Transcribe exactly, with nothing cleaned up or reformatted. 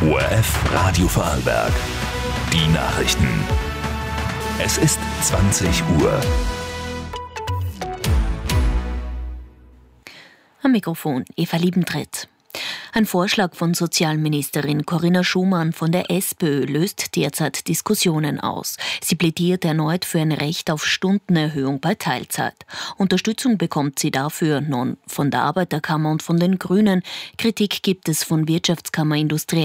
O R F Radio Vorarlberg. Die Nachrichten. Es ist zwanzig Uhr. Am Mikrofon Eva Liebentritt. Ein Vorschlag von Sozialministerin Corinna Schumann von der SPÖ löst derzeit Diskussionen aus. Sie plädiert erneut für ein Recht auf Stundenerhöhung bei Teilzeit. Unterstützung bekommt sie dafür nun von der Arbeiterkammer und von den Grünen. Kritik gibt es von Wirtschaftskammer Industrie